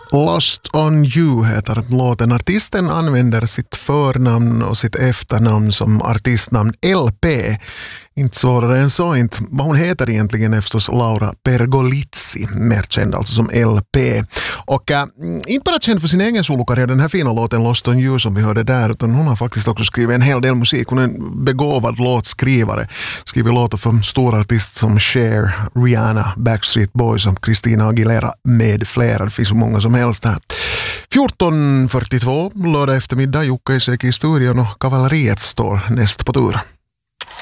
Lost on You heter låten. Artisten använder sitt förnamn och sitt efternamn som artistnamn LP. Inte svårare än så inte. Vad hon heter egentligen är förstås Laura Pergolizzi, mer känd alltså som LP. Och inte bara känd för sin egen solokarriär, den här fina låten Lost on You som vi hörde där, utan hon har faktiskt också skrivit en hel del musik. Hon är en begåvad låtskrivare. Skriver låtar för stora artister som Cher, Rihanna, Backstreet Boys och Christina Aguilera med flera. Det finns så många som helst här. 14.42 lördag eftermiddag, Jukka i studion och kavalleriet står näst på tur.